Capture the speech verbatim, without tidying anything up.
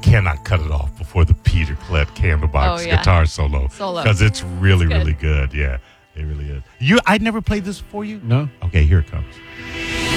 cannot cut it off before the Peter Klett Candlebox Oh, yeah. guitar solo. Solo. Because it's really, It's good. really good. Yeah, it really is. You, I never played this for you? No. Okay, here it comes.